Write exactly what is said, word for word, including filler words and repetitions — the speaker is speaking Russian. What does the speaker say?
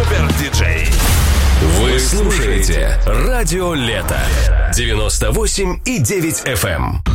супер-диджей. Вы слушаете Радио Лето девяносто восемь и девять эф эм.